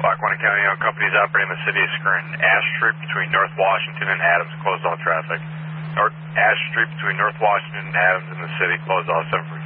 Lackawanna County owned companies operating in the city of Scranton. Ash Street between North Washington and Adams closed all traffic. Ash Street between North Washington and Adams in the city closed all 7